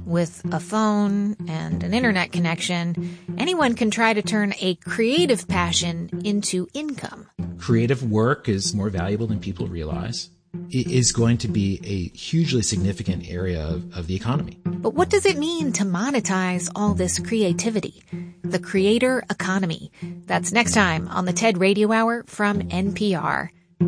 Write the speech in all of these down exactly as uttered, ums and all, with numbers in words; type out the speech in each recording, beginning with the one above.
With a phone and an internet connection, anyone can try to turn a creative passion into income. Creative work is more valuable than people realize. It is going to be a hugely significant area of, of the economy. But what does it mean to monetize all this creativity? The creator economy. That's next time on the TED Radio Hour from N P R.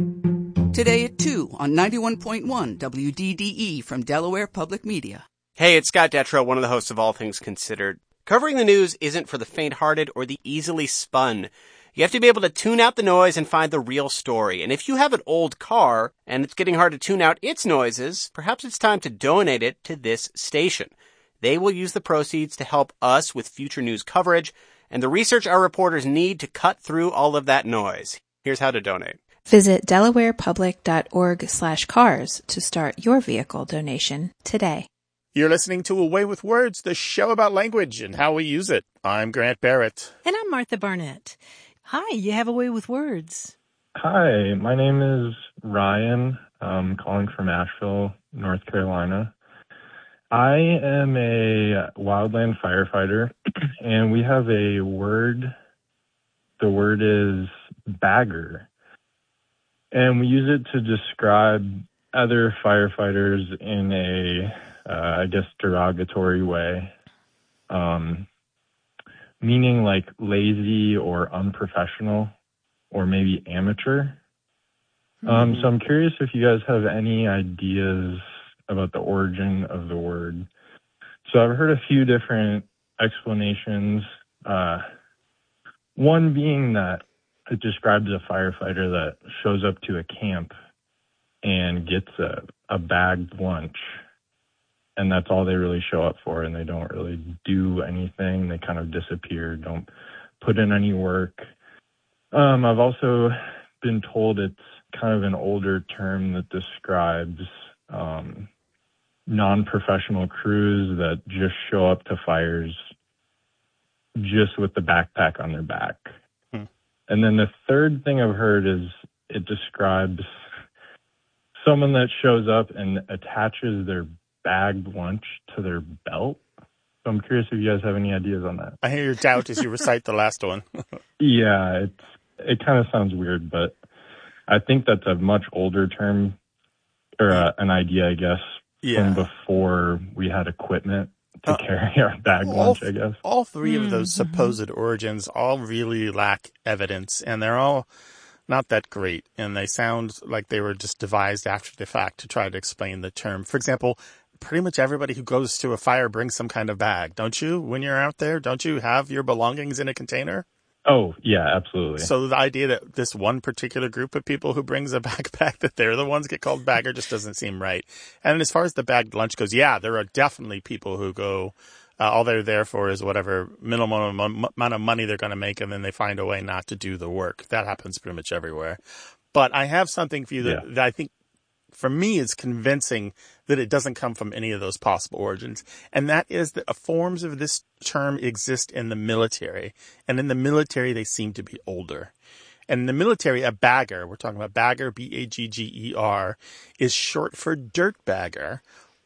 Today at two on ninety-one point one W D D E from Delaware Public Media. Hey, it's Scott Detrow, one of the hosts of All Things Considered. Covering the news isn't for the faint-hearted or the easily spun. You have to be able to tune out the noise and find the real story. And if you have an old car and it's getting hard to tune out its noises, perhaps it's time to donate it to this station. They will use the proceeds to help us with future news coverage and the research our reporters need to cut through all of that noise. Here's how to donate. Visit delawarepublic.org slash cars to start your vehicle donation today. You're listening to A Way with Words, the show about language and how we use it. I'm Grant Barrett. And I'm Martha Barnett. Hi, you have A Way with Words. Hi, my name is Ryan. I'm calling from Asheville, North Carolina. I am a wildland firefighter, and we have a word. The word is bagger. And we use it to describe other firefighters in a, uh, I guess, derogatory way. Um, meaning like lazy or unprofessional or maybe amateur. Mm-hmm. Um, so I'm curious if you guys have any ideas about the origin of the word. So I've heard a few different explanations. Uh, one being that it describes a firefighter that shows up to a camp and gets a, a bagged lunch. And that's all they really show up for, and they don't really do anything. They kind of disappear, don't put in any work. Um, I've also been told it's kind of an older term that describes um, non-professional crews that just show up to fires just with the backpack on their back. Hmm. And then the third thing I've heard is it describes someone that shows up and attaches their bagged lunch to their belt. So I'm curious if you guys have any ideas on that. I hear your doubt as you recite the last one. Yeah, it's, it kind of sounds weird, but I think that's a much older term, or uh, an idea, I guess, yeah. from before we had equipment to uh, carry our bagged all, lunch, I guess. All three mm-hmm. of those supposed origins all really lack evidence, and they're all not that great, and they sound like they were just devised after the fact to try to explain the term. For example, pretty much everybody who goes to a fire brings some kind of bag, don't you? When you're out there, don't you have your belongings in a container? Oh, yeah, absolutely. So the idea that this one particular group of people who brings a backpack, that they're the ones get called bagger, just doesn't seem right. And as far as the bagged lunch goes, yeah, there are definitely people who go, uh, all they're there for is whatever minimum amount of money they're going to make, and then they find a way not to do the work. That happens pretty much everywhere. But I have something for you that, yeah. that I think, for me, is convincing that it doesn't come from any of those possible origins. And that is that forms of this term exist in the military. And in the military, they seem to be older. And in the military, a bagger, we're talking about bagger, B A G G E R, is short for dirt bagger,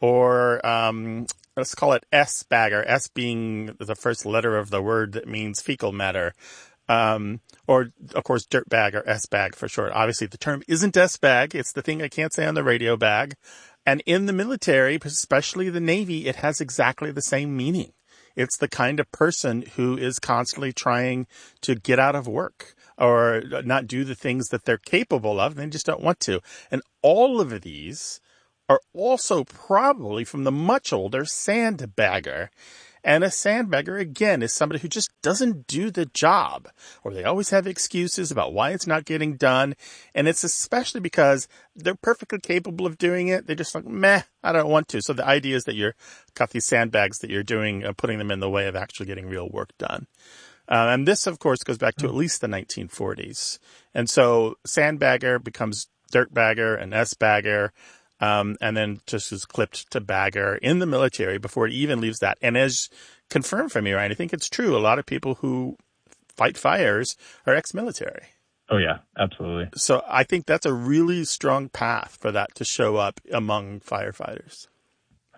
or um, let's call it S bagger, S being the first letter of the word that means fecal matter. Um, or, of course, dirt bag or S-bag for short. Obviously, the term isn't S-bag. It's the thing I can't say on the radio bag. And in the military, especially the Navy, it has exactly the same meaning. It's the kind of person who is constantly trying to get out of work or not do the things that they're capable of. They just don't want to. And all of these are also probably from the much older sandbagger. And a sandbagger, again, is somebody who just doesn't do the job, or they always have excuses about why it's not getting done. And it's especially because they're perfectly capable of doing it. They're just like, meh, I don't want to. So the idea is that you're got these sandbags that you're doing, uh, putting them in the way of actually getting real work done. Uh, and this, of course, goes back to at least the nineteen forties. And so sandbagger becomes dirtbagger and S-bagger. Um, and then just is clipped to bagger in the military before it even leaves that. And as confirmed for me, Ryan, I think it's true. A lot of people who fight fires are ex-military. Oh, yeah, absolutely. So I think that's a really strong path for that to show up among firefighters.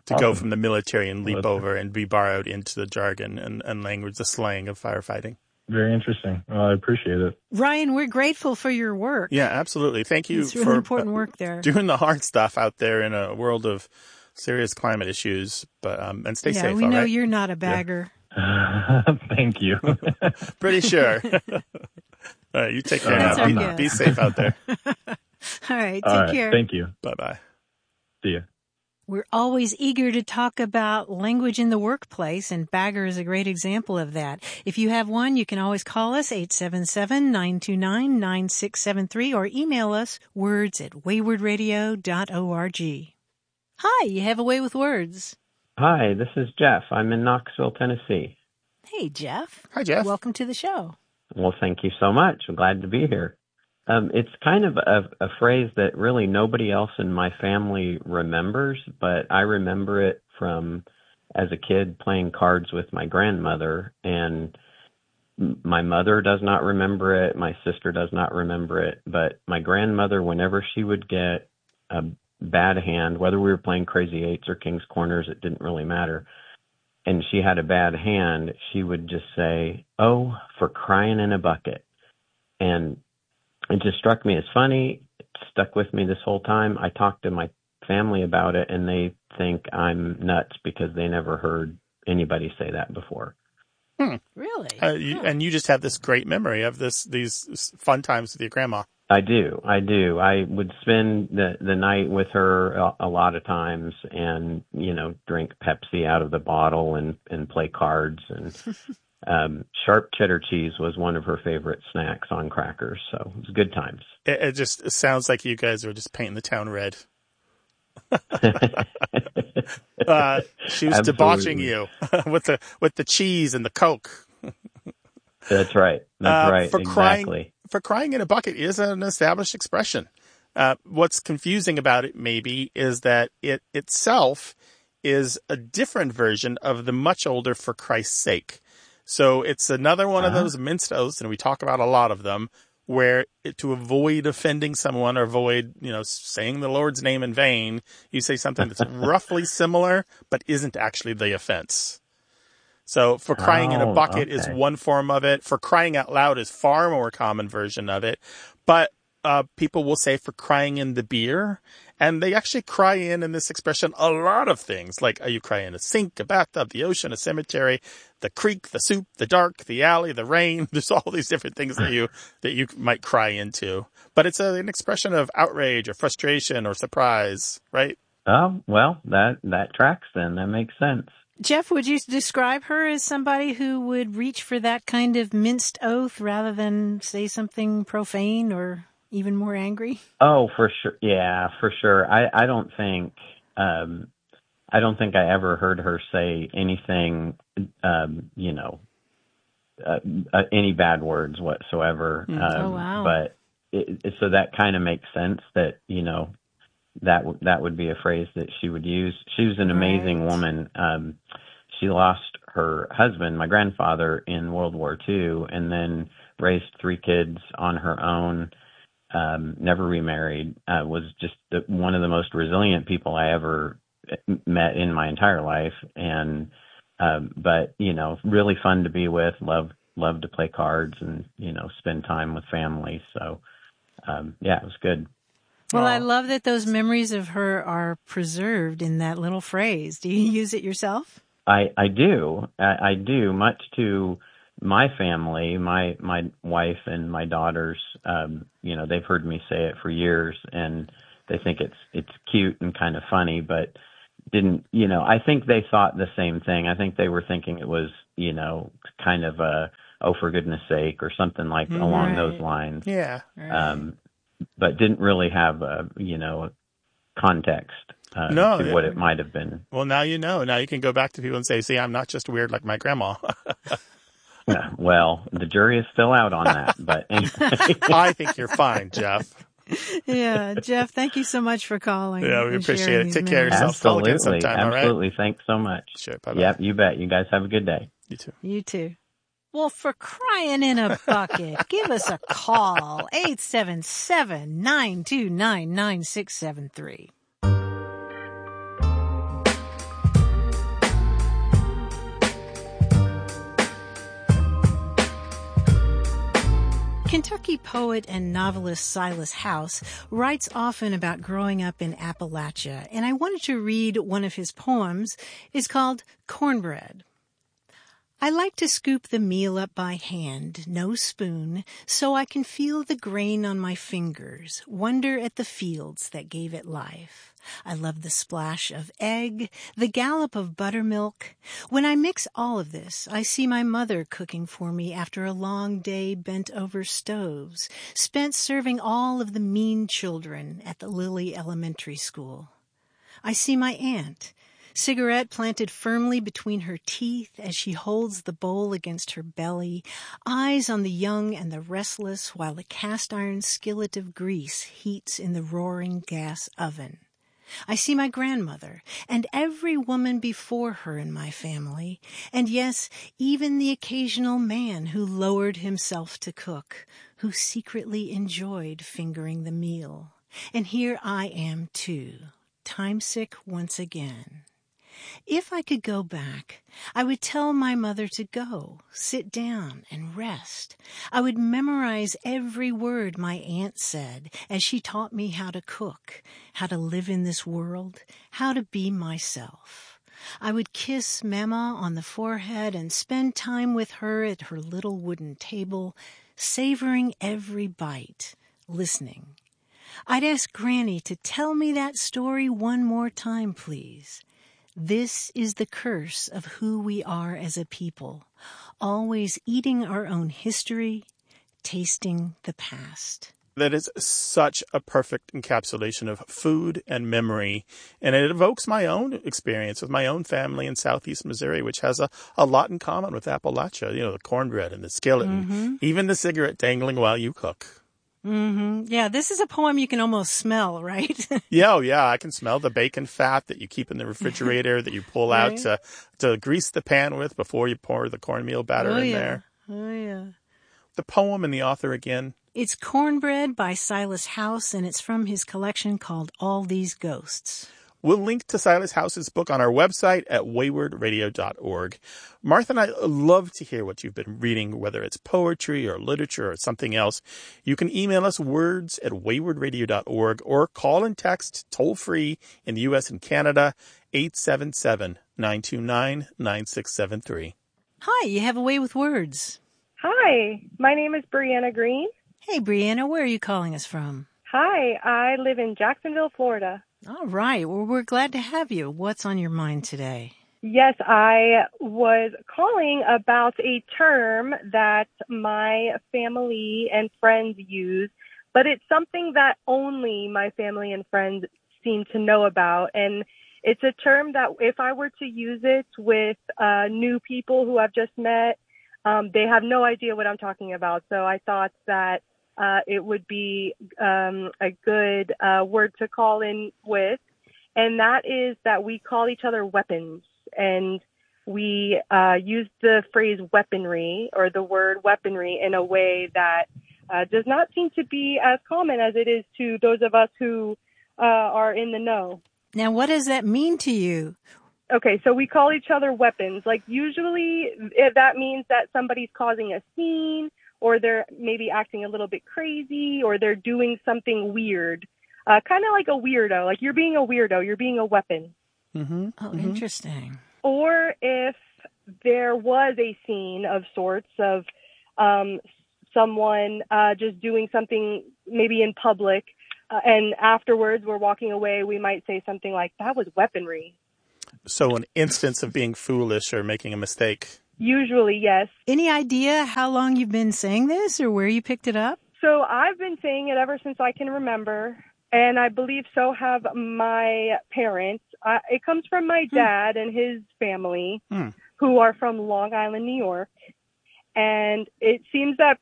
to Awesome. go from the military and leap Well, over and be borrowed into the jargon and, and language, the slang of firefighting. Very interesting. Well, I appreciate it. Ryan, we're grateful for your work. Yeah, absolutely. Thank you It's really for important work there. doing the hard stuff out there in a world of serious climate issues. But um, and stay yeah, safe. we all know right? you're not a bagger. Thank you. Pretty sure. All right, you take care That's now. our Be, guess. be safe out there. All right, take All right. care. Thank you. Bye bye. See ya. We're always eager to talk about language in the workplace, and bagger is a great example of that. If you have one, you can always call us eight seven seven, nine two nine, nine six seven three or email us words at wayward radio dot org. Hi, you have a way with words. Hi, this is Jeff. I'm in Knoxville, Tennessee. Hey, Jeff. Hi, Jeff. Welcome to the show. Well, thank you so much. I'm glad to be here. Um, it's kind of a, a phrase that really nobody else in my family remembers, but I remember it from as a kid playing cards with my grandmother, and my mother does not remember it. My sister does not remember it, but my grandmother, whenever she would get a bad hand, whether we were playing crazy eights or king's corners, it didn't really matter, and she had a bad hand, she would just say, "Oh, for crying in a bucket." And it just struck me as funny. It stuck with me this whole time. I talked to my family about it, and they think I'm nuts because they never heard anybody say that before. Hmm. Really? Uh, you, Huh. and you just have this great memory of this these fun times with your grandma. I do. I do. I would spend the, the night with her a, a lot of times and, you know, drink Pepsi out of the bottle and, and play cards. And um, sharp cheddar cheese was one of her favorite snacks on crackers. So it was good times. It, it just it sounds like you guys were just painting the town red. uh, she was Absolutely. debauching you with the with the cheese and the Coke. That's right. That's Uh, right. for exactly. crying, for crying in a bucket is an established expression. Uh, what's confusing about it maybe is that it itself is a different version of the much older "for Christ's sake." So it's another one of Uh-huh. those minced oaths, and we talk about a lot of them, where it, to avoid offending someone or avoid, you know, saying the Lord's name in vain, you say something that's roughly similar but isn't actually the offense. So for crying in a Oh, bucket is okay. one form of it. For crying out loud is far more common version of it. But uh, people will say for crying in the beer. And they actually cry in, in this expression, a lot of things. Like, are you crying in a sink, a bathtub, the ocean, a cemetery, the creek, the soup, the dark, the alley, the rain? There's all these different things that you that you might cry into. But it's a, an expression of outrage or frustration or surprise, right? Oh, well, that, that tracks then. That makes sense. Jeff, would you describe her as somebody who would reach for that kind of minced oath rather than say something profane or even more angry? Oh, for sure. Yeah, for sure. I, I don't think, um, I don't think I ever heard her say anything, um, you know, uh, uh, any bad words whatsoever. Mm. Um, Oh, wow. But it, it, so that kind of makes sense that, you know, that, w- that would be a phrase that she would use. She was an amazing Right. woman. Um, she lost her husband, my grandfather, in World War Two, and then raised three kids on her own. Um, never remarried, uh, was just the, one of the most resilient people I ever met in my entire life. And, um, but, you know, really fun to be with, love, love to play cards and, you know, spend time with family. So, um, yeah, it was good. Well, I Aw. love that those memories of her are preserved in that little phrase. Do you use it yourself? I, I do, I, I do, much to my family, my, my wife and my daughters, um, you know, they've heard me say it for years and they think it's, it's cute and kind of funny, but didn't, you know, I think they thought the same thing. I think they were thinking it was, you know, kind of a, oh, for goodness sake, or something like along Right. those lines. Yeah. Um, but didn't really have a, you know, context uh, No, to yeah. what it might have been. Well, now you know. Now you can go back to people and say, see, I'm not just weird like my grandma. Yeah, well, the jury is still out on that, but anyway. I think you're fine, Jeff. Yeah, Jeff, thank you so much for calling. Yeah, we and appreciate sharing it. these Take care of memories. yourself. Call again Absolutely, sometime, all right? absolutely. Thanks so much. Sure, bye-bye. Yep, you bet. You guys have a good day. You too. You too. Well, for crying in a bucket, give us a call. eight seven seven, nine two nine, nine six seven three. Kentucky poet and novelist Silas House writes often about growing up in Appalachia, and I wanted to read one of his poems. It's called Cornbread. I like to scoop the meal up by hand, no spoon, so I can feel the grain on my fingers, wonder at the fields that gave it life. I love the splash of egg, the gallop of buttermilk. When I mix all of this, I see my mother cooking for me after a long day bent over stoves, spent serving all of the mean children at the Lilly Elementary School. I see my aunt, cigarette planted firmly between her teeth as she holds the bowl against her belly, eyes on the young and the restless while the cast-iron skillet of grease heats in the roaring gas oven. I see my grandmother and every woman before her in my family, and yes, even the occasional man who lowered himself to cook, who secretly enjoyed fingering the meal. And here I am too, time-sick once again. If I could go back, I would tell my mother to go, sit down, and rest. I would memorize every word my aunt said as she taught me how to cook, how to live in this world, how to be myself. I would kiss Mama on the forehead and spend time with her at her little wooden table, savoring every bite, listening. I'd ask Granny to tell me that story one more time, please. This is the curse of who we are as a people, always eating our own history, tasting the past. That is such a perfect encapsulation of food and memory, and it evokes my own experience with my own family in southeast Missouri, which has a, a lot in common with Appalachia, you know, the cornbread and the skillet, mm-hmm. and even the cigarette dangling while you cook. Mm-hmm. Yeah, this is a poem you can almost smell, right? yeah, oh yeah, I can smell the bacon fat that you keep in the refrigerator that you pull right. out to, to grease the pan with before you pour the cornmeal batter oh, in yeah. there. Oh, yeah. The poem and the author again? It's Cornbread by Silas House, and it's from his collection called All These Ghosts. We'll link to Silas House's book on our website at wayward radio dot org. Martha and I love to hear what you've been reading, whether it's poetry or literature or something else. You can email us words at wayward radio dot org or call and text toll-free in the U S and Canada, eight seven seven, nine two nine, nine six seven three. Hi, you have a way with words. Hi, my name is Brianna Green. Hey, Brianna, where are you calling us from? Hi, I live in Jacksonville, Florida. All right. Well, we're glad to have you. What's on your mind today? Yes, I was calling about a term that my family and friends use, but it's something that only my family and friends seem to know about. And it's a term that if I were to use it with uh, new people who I've just met, um, they have no idea what I'm talking about. So I thought that Uh, it would be um, a good uh, word to call in with, and that is that we call each other weapons, and we uh, use the phrase weaponry or the word weaponry in a way that uh, does not seem to be as common as it is to those of us who uh, are in the know. Now, what does that mean to you? Okay, so we call each other weapons. Like usually that means that somebody's causing a scene, or they're maybe acting a little bit crazy, or they're doing something weird, uh, kind of like a weirdo. Like you're being a weirdo, you're being a weapon. Mm-hmm. Oh, mm-hmm. Interesting. Or if there was a scene of sorts of um, someone uh, just doing something maybe in public, uh, and afterwards we're walking away, we might say something like, that was weaponry. So an instance of being foolish or making a mistake. Usually, yes. Any idea how long you've been saying this or where you picked it up? So I've been saying it ever since I can remember, and I believe so have my parents. Uh, it comes from my dad and his family, hmm. who are from Long Island, New York. And it seems that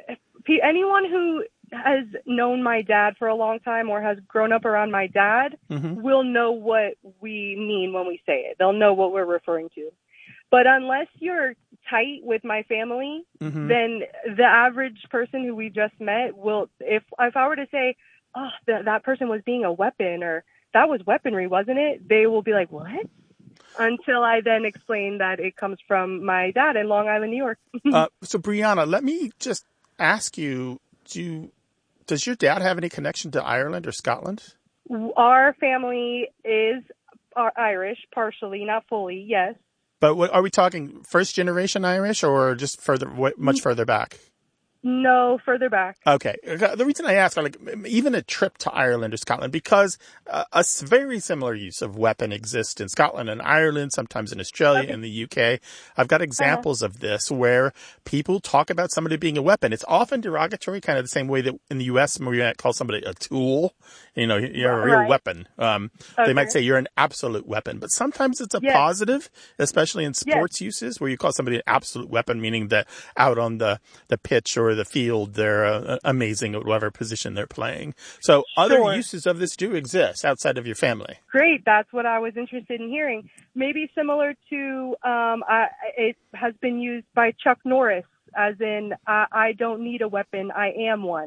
anyone who has known my dad for a long time or has grown up around my dad mm-hmm. will know what we mean when we say it. They'll know what we're referring to. But unless you're tight with my family, mm-hmm. then the average person who we just met will, if if I were to say, oh, th- that person was being a weapon, or that was weaponry, wasn't it? They will be like, what? Until I then explain that it comes from my dad in Long Island, New York. uh, so, Brianna, let me just ask you Do you, does your dad have any connection to Ireland or Scotland? Our family is Irish, partially, not fully, yes. But what, are we talking first generation Irish or just further, much further back? No, further back. Okay. The reason I ask, like, even a trip to Ireland or Scotland, because uh, a very similar use of weapon exists in Scotland and Ireland, sometimes in Australia, okay. in the U K. I've got examples uh-huh. of this where people talk about somebody being a weapon. It's often derogatory, kind of the same way that in the U S we might call somebody a tool. You know, you're a real right. weapon. Um, okay. They might say you're an absolute weapon, but sometimes it's a yes. positive, especially in sports yes. uses where you call somebody an absolute weapon, meaning that out on the, the pitch or the field, they're uh, amazing at whatever position they're playing. So other sure. uses of this do exist outside of your family. Great. That's what I was interested in hearing. Maybe similar to, um, I, it has been used by Chuck Norris, as in, I, I don't need a weapon, I am one.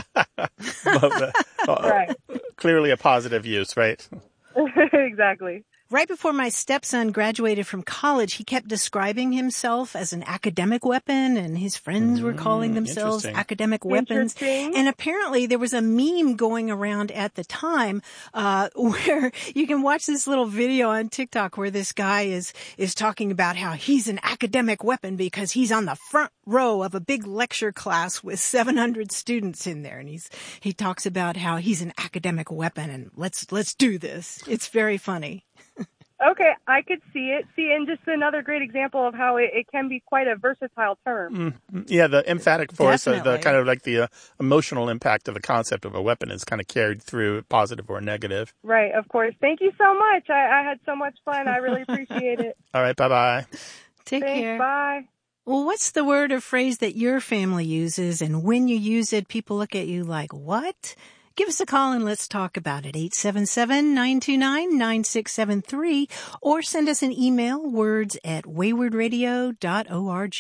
Right. Clearly a positive use, right? Exactly. Right before my stepson graduated from college, he kept describing himself as an academic weapon, and his friends were calling themselves academic weapons. And apparently there was a meme going around at the time uh where you can watch this little video on TikTok where this guy is is talking about how he's an academic weapon because he's on the front row of a big lecture class with seven hundred students in there, and he's he talks about how he's an academic weapon and let's let's do this. It's very funny. Okay, I could see it. See, and just another great example of how it, it can be quite a versatile term. Mm, yeah, the emphatic force, uh, the kind of like the uh, emotional impact of the concept of a weapon is kind of carried through, positive or negative. Right, of course. Thank you so much. I, I had so much fun. I really appreciate it. All right, bye-bye. Take Thanks, care. Bye. Well, what's the word or phrase that your family uses, and when you use it, people look at you like, what? Give us a call and let's talk about it. eight seven seven, nine two nine, nine six seven three or send us an email, words at wayward radio dot org.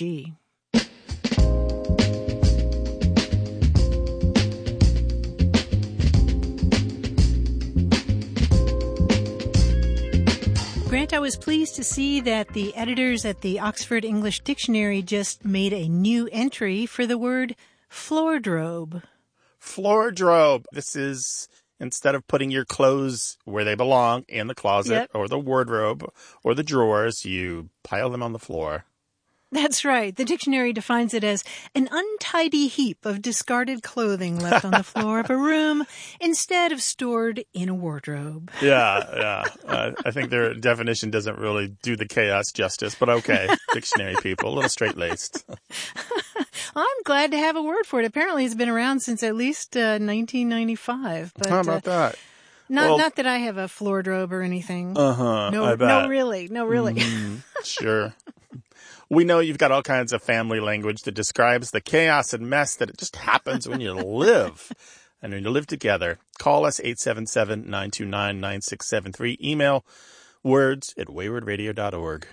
Grant, I was pleased to see that the editors at the Oxford English Dictionary just made a new entry for the word floordrobe. Floordrobe. This is, instead of putting your clothes where they belong, in the closet yep. or the wardrobe or the drawers, you pile them on the floor. That's right. The dictionary defines it as an untidy heap of discarded clothing left on the floor of a room instead of stored in a wardrobe. Yeah, yeah. Uh, I think their definition doesn't really do the chaos justice, but okay, dictionary people, a little straight-laced. I'm glad to have a word for it. Apparently it's been around since at least uh, nineteen ninety-five. But, How about uh, that? Not well, not that I have a floordrobe or anything. Uh-huh, no, I bet. No, really. No, really. Mm, sure. We know you've got all kinds of family language that describes the chaos and mess that it just happens when you live. And when you live together. Call us eight seven seven, nine two nine, nine six seven three. Email words at wayward radio dot org.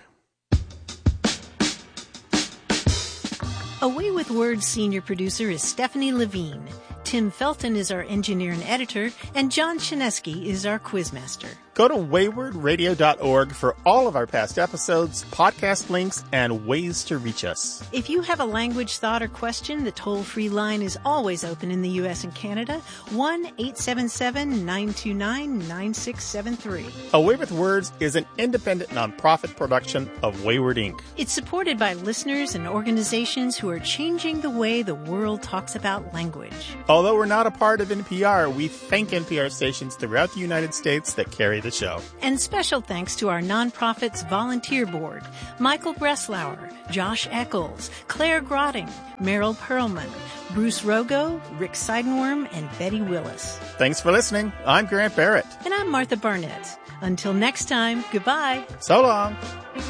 Away with Words senior producer is Stephanie Levine. Tim Felton is our engineer and editor, and John Chinesky is our quizmaster. Go to wayward radio dot org for all of our past episodes, podcast links, and ways to reach us. If you have a language thought or question, the toll-free line is always open in the U S and Canada, one eight seven seven, nine two nine, nine six seven three. Away with Words is an independent nonprofit production of Wayward Incorporated. It's supported by listeners and organizations who are changing the way the world talks about language. Although we're not a part of N P R, we thank N P R stations throughout the United States that carry the show. And special thanks to our nonprofit's volunteer board, Michael Breslauer, Josh Eccles, Claire Grotting, Meryl Perlman, Bruce Rogo, Rick Seidenworm, and Betty Willis. Thanks for listening. I'm Grant Barrett. And I'm Martha Barnett. Until next time, goodbye. So long.